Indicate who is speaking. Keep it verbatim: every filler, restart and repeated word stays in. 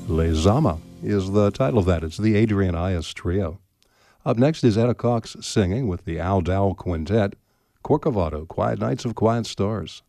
Speaker 1: Les Ama is the title of that. It's the Adrian Ayas Trio. Up next is Etta Cox singing with the Al Dowell Quintet, Corcovado, Quiet Nights of Quiet Stars.